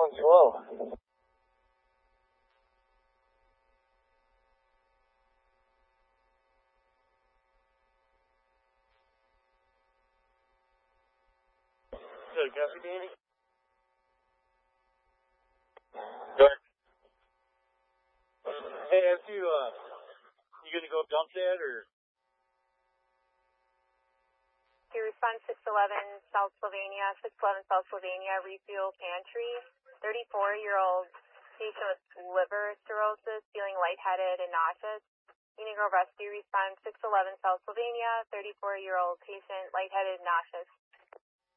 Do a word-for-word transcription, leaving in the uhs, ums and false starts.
sounds slow. Good, copy, Danny. Good. Hey, have you, uh, you gonna go dump that, or? To respond six eleven South Slovenia, six eleven South Slovenia, refuel pantry, thirty-four-year-old patient with liver cirrhosis, feeling lightheaded and nauseous. Union Grove Rescue, respond six eleven South Slovenia, thirty-four-year-old patient, lightheaded, nauseous.